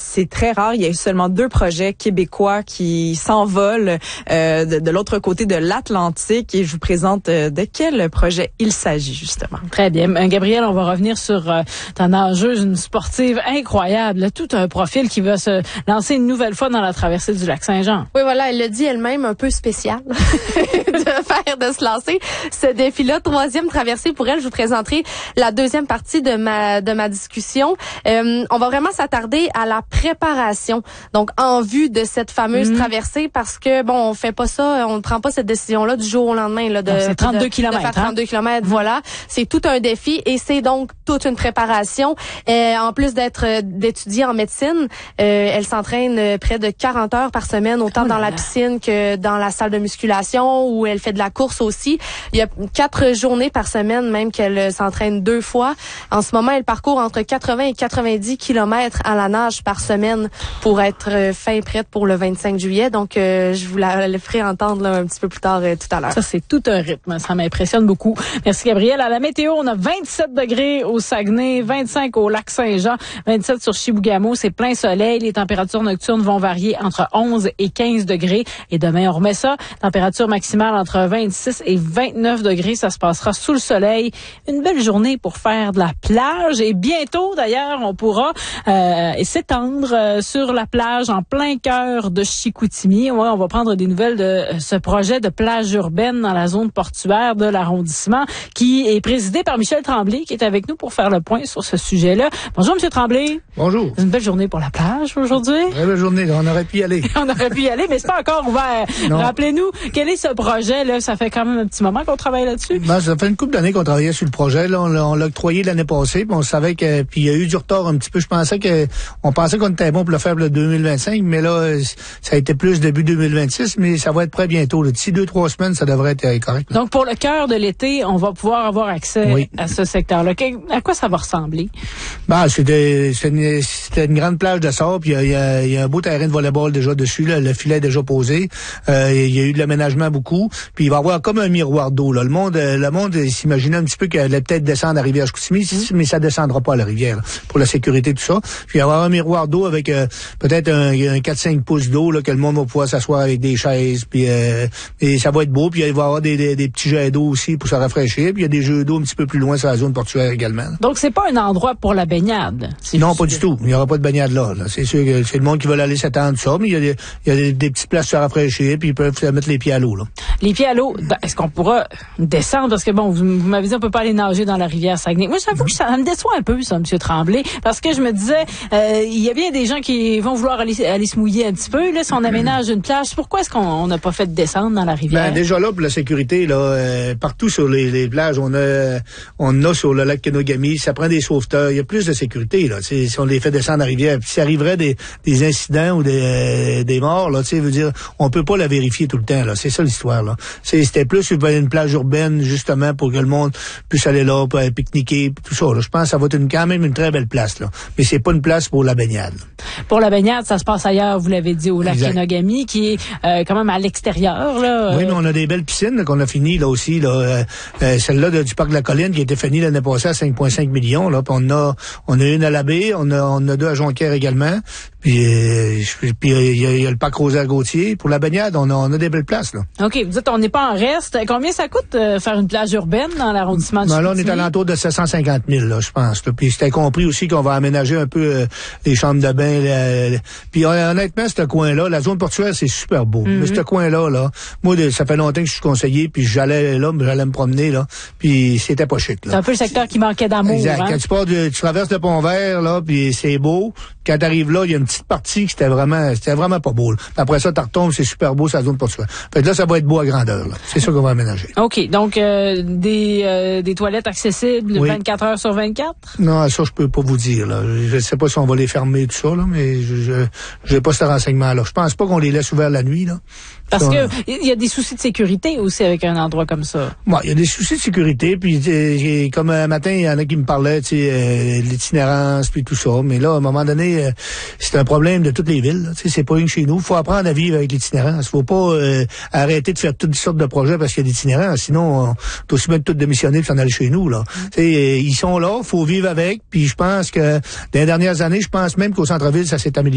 c'est très rare. Il y a seulement 2 projets québécois qui s'envolent de l'autre côté de l'Atlantique. Et je vous présente de quel projet il s'agit, justement. Très bien. Gabrielle, on va revenir sur ta nageuse, une sportive incroyable. Là, tout un profil qui va se lancer une nouvelle fois dans la traversée du Lac-Saint-Jean. Oui, voilà, elle l'a dit elle-même, un peu spécial de se lancer ce défi-là. 3e traversée pour elle. Je vous présenterai la 2e partie de ma discussion. On va vraiment s'attarder à la préparation. Donc, en vue de cette fameuse traversée, parce que, bon, on fait pas ça, on ne prend pas cette décision-là du jour au lendemain, là, c'est 32 km, de faire 32 km, voilà. C'est tout un défi et c'est donc toute une préparation. En plus d'étudier en médecine, elle s'entraîne près de 40 heures par semaine, autant dans la piscine que dans la salle de musculation, où elle fait de la course aussi. Il y a 4 journées par semaine même qu'elle s'entraîne 2 fois. En ce moment, elle parcourt entre 80 et 90 km à la nage par semaine pour être fin prête pour le 25 juillet. Donc, je vous la ferai entendre là, un petit peu plus tard tout à l'heure. Ça, c'est tout un rythme. Ça m'impressionne beaucoup. Merci, Gabrielle. À la météo, on a 27 degrés au Saguenay, 25 au Lac-Saint-Jean, 27 sur Chibougamau. C'est plein soleil. Les températures nocturnes vont varier entre 11 et 15 degrés. Et demain, on remet ça. Température maximale entre 26 et 29 degrés. Ça se passera sous le soleil. Une belle journée pour faire de la plage. Et bientôt, d'ailleurs, on pourra s'étendre sur la plage en plein cœur de Chicoutimi. Ouais, on va prendre des nouvelles de ce projet de plage urbaine dans la zone portuaire de l'arrondissement qui est présidé par Michel Tremblay, qui est avec nous pour faire le point sur ce sujet-là. Bonjour, M. Tremblay. Bonjour. C'est une belle journée pour la plage aujourd'hui. Très belle journée, on aurait pu y aller. On aurait pu y aller, mais c'est pas encore ouvert. Non. Rappelez-nous, quel est ce projet-là? Ça fait quand même un petit moment qu'on travaille là-dessus. Ben, ça fait une couple d'années qu'on travaillait sur le projet. Là, on l'a octroyé l'année passée, puis on savait que, puis il y a eu du retard un petit peu. On pensait qu'on était bon pour le faire le 2025, mais là, ça a été plus début 2026, mais ça va être prêt bientôt. D'ici 2-3 semaines, ça devrait être correct. Là. Donc, pour le cœur de l'été, on va pouvoir avoir accès à ce secteur-là. À quoi ça va ressembler? Ben, c'était une grande plage de sable, puis il y a un beau terrain de volleyball déjà dessus, là, le filet est déjà posé. Il y a eu de l'aménagement beaucoup, puis il va y avoir comme un miroir d'eau. Là. Le monde s'imaginait un petit peu qu'elle allait peut-être descendre à Rivière-Chicoutimi, mais ça descendra pas à la rivière, là, pour la sécurité, tout ça. Puis il va y avoir un miroir d'eau avec peut-être un 4-5 pouces d'eau, là, que le monde va pouvoir s'asseoir avec des chaises, puis et ça va être beau, puis il va y avoir des petits jets d'eau aussi pour se rafraîchir, puis il y a des jeux d'eau un petit peu plus loin sur la zone portuaire également. Donc c'est pas un endroit pour la baignade? Non, pas du tout. Il y aura pas de baignade là. C'est sûr que c'est le monde qui veut aller s'étendre ça, mais il y a des petites places à se rafraîchir, puis ils peuvent se mettre les pieds à l'eau, là. Les pieds à l'eau, est-ce qu'on pourra descendre? Parce que bon, vous m'avez dit on peut pas aller nager dans la rivière Saguenay. Moi, j'avoue que ça me déçoit un peu, ça, M. Tremblay, parce que je me disais, il y a bien des gens qui vont vouloir aller se mouiller un petit peu. Là, si on aménage une plage, pourquoi est-ce qu'on n'a pas fait de descendre dans la rivière? Ben, déjà là, pour la sécurité, là, partout sur les plages, on a sur le lac Kenogami, ça prend des sauveteurs. Il y a plus de sécurité, là. Si on les fait descendre dans la rivière, puis s'il arriverait des incidents ou des morts, là, tu sais, veut dire, on peut pas la vérifier tout le temps, là. C'est ça l'histoire, là. C'était plus une plage urbaine, justement, pour que le monde puisse aller là, pour pique-niquer, tout ça, là. Je pense que ça va être quand même une très belle place, là. Mais c'est pas une place pour la baignade. Pour la baignade, ça se passe ailleurs, vous l'avez dit, au lac Kenogami, qui est quand même à l'extérieur, là. Oui, mais on a des belles piscines là, qu'on a finies, là, aussi, là. Celle-là du parc de la Colline, qui a été finie l'année passée à 5,5 millions, là. Puis on a une à la baie, on a 2 à Jonquière également. Puis il y a le parc Rosaire-Gauthier. Pour la baignade, on a des belles places, là. OK, vous dites on n'est pas en reste. Combien ça coûte faire une plage urbaine dans l'arrondissement de Chicoutimi? Là, on est à l'entour de 750 000, là, je pense. Là. Puis c'était compris aussi qu'on va aménager un peu les chambres de bain. Puis honnêtement, ce coin-là, la zone portuaire, c'est super beau. Mais ce coin-là, là, moi, ça fait longtemps que je suis conseiller, puis j'allais me promener, là, puis c'était pas chic, là. C'est un peu le secteur qui manquait d'amour. Exact. Hein? Quand tu traverses le Pont-Vert, là, puis c'est beau. Quand t'arrives là, il y a une petite partie qui c'était vraiment pas beau. Là. Après ça, t'en retombes, c'est super beau, c'est la zone portuaire. Fait que là, ça va être beau à grandeur, là. C'est ça qu'on va aménager. OK. Donc, des toilettes accessibles 24 heures sur 24? Non, ça, je peux pas vous dire, là. Je sais pas si on va les fermer, tout ça, là, mais j'ai pas ce renseignement-là. Je pense pas qu'on les laisse ouverts la nuit, là. Parce que il y a des soucis de sécurité aussi avec un endroit comme ça. Bon, il y a des soucis de sécurité, puis comme un matin, il y en a qui me parlaient, tu sais, l'itinérance, puis tout ça. Mais là, à un moment donné, c'est un problème de toutes les villes. Tu sais, c'est pas une chez nous. Faut apprendre à vivre avec l'itinérance. Faut pas arrêter de faire toutes sortes de projets parce qu'il y a d'itinérance. Sinon, on doit aussi mettre tout démissionner puis s'en aller chez nous, là. Tu sais, ils sont là, faut vivre avec. Puis je pense que dans les dernières années, je pense même qu'au centre-ville, ça s'est amélioré.